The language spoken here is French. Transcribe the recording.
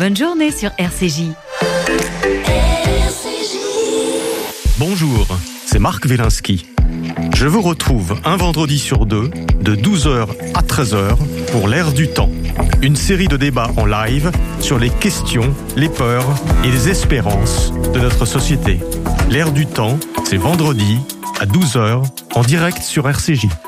bonne journée sur RCJ. Bonjour, c'est Marc Wielinski. Je vous retrouve un vendredi sur deux, de 12h à 13h, pour l'Air du temps. Une série de débats en live sur les questions, les peurs et les espérances de notre société. L'Air du temps, c'est vendredi à 12h, en direct sur RCJ.